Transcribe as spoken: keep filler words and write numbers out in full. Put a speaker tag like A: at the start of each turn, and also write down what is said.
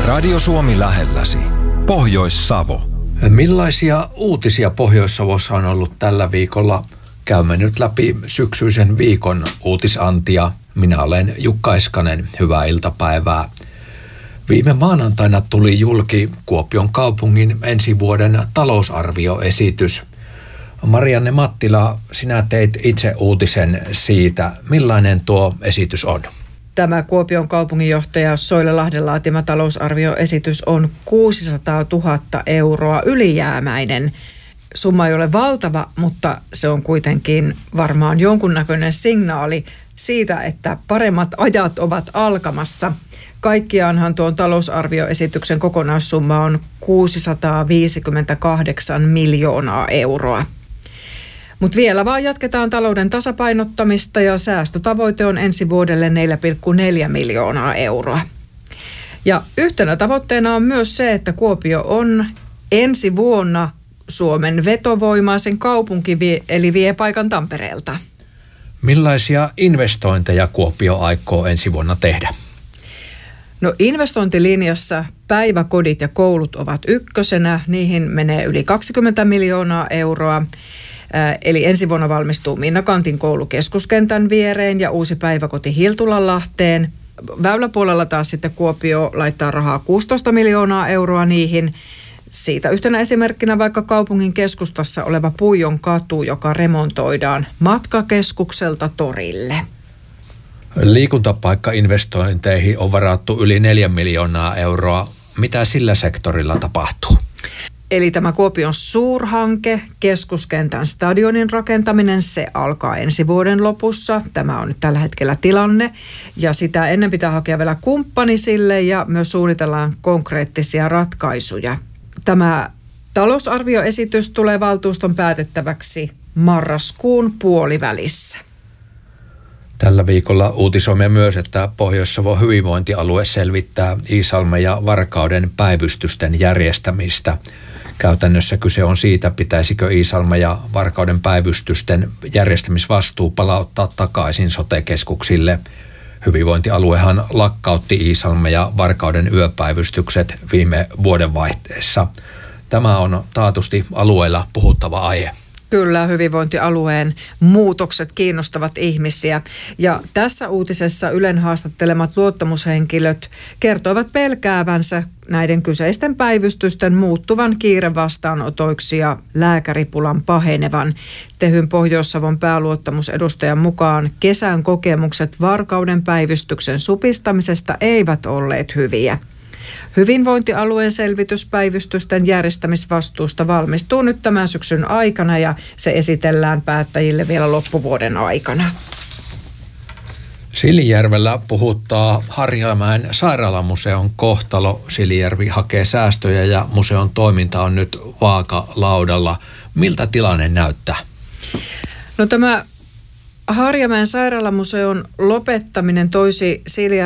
A: Radio Suomi lähelläsi. Pohjois-Savo.
B: Millaisia uutisia Pohjois-Savossa on ollut tällä viikolla? Käymme nyt läpi syksyisen viikon uutisantia. Minä olen Jukka Eskanen. Hyvää iltapäivää. Viime maanantaina tuli julki Kuopion kaupungin ensi vuoden talousarvioesitys. Marianne Mattila, sinä teit itse uutisen siitä. Millainen tuo esitys on?
C: Tämä Kuopion kaupunginjohtaja Soile Lahden laatima talousarvioesitys on kuusisataatuhatta euroa ylijäämäinen. Summa ei ole valtava, mutta se on kuitenkin varmaan jonkunnäköinen signaali siitä, että paremmat ajat ovat alkamassa. Kaikkiaanhan tuon talousarvioesityksen kokonaissumma on kuusisataaviisikymmentäkahdeksan miljoonaa euroa. Mutta vielä vaan jatketaan talouden tasapainottamista ja säästötavoite on ensi vuodelle neljä pilkku neljä miljoonaa euroa. Ja yhtenä tavoitteena on myös se, että Kuopio on ensi vuonna Suomen vetovoimaisen kaupunki, eli vie paikan Tampereelta.
B: Millaisia investointeja Kuopio aikoo ensi vuonna tehdä?
C: No investointilinjassa päiväkodit ja koulut ovat ykkösenä. Niihin menee yli kaksikymmentä miljoonaa euroa. Eli ensi vuonna valmistuu Minna Kantin koulu Keskuskentän viereen ja uusi päiväkoti Hiltulanlahteen. Väyläpuolella taas sitten Kuopio laittaa rahaa kuusitoista miljoonaa euroa niihin. Siitä yhtenä esimerkkinä vaikka kaupungin keskustassa oleva Puijon katu, joka remontoidaan matkakeskukselta torille.
B: Liikuntapaikkainvestointeihin on varattu yli neljä miljoonaa euroa. Mitä sillä sektorilla tapahtuu?
C: Eli tämä Kuopion suurhanke, Keskuskentän stadionin rakentaminen, se alkaa ensi vuoden lopussa. Tämä on nyt tällä hetkellä tilanne ja sitä ennen pitää hakea vielä kumppani sille ja myös suunnitellaan konkreettisia ratkaisuja. Tämä talousarvioesitys tulee valtuuston päätettäväksi marraskuun puolivälissä.
B: Tällä viikolla uutisoimme myös, että Pohjois-Savon hyvinvointialue selvittää Iisalmen ja Varkauden päivystysten järjestämistä. Käytännössä kyse on siitä, pitäisikö Iisalmen ja Varkauden päivystysten järjestämisvastuu palauttaa takaisin sote-keskuksille. Hyvinvointialuehan lakkautti Iisalmen ja Varkauden yöpäivystykset viime vuodenvaihteessa. Tämä on taatusti alueella puhuttava aihe.
C: Kyllä, hyvinvointialueen muutokset kiinnostavat ihmisiä. Ja tässä uutisessa Ylen haastattelemat luottamushenkilöt kertoivat pelkäävänsä näiden kyseisten päivystysten muuttuvan kiirevastaanotoiksi ja lääkäripulan pahenevan. Tehyn Pohjois-Savon pääluottamusedustajan mukaan kesän kokemukset Varkauden päivystyksen supistamisesta eivät olleet hyviä. Hyvinvointialueen selvitys päivystysten järjestämisvastuusta valmistuu nyt tämän syksyn aikana ja se esitellään päättäjille vielä loppuvuoden aikana.
B: Silijärvellä puhuttaa Harjamäen sairaalamuseon kohtalo. Silijärvi hakee säästöjä ja museon toiminta on nyt vaakalaudalla. Miltä tilanne näyttää?
C: No tämä Harjamäen sairaalamuseon lopettaminen toisi Silijärvelle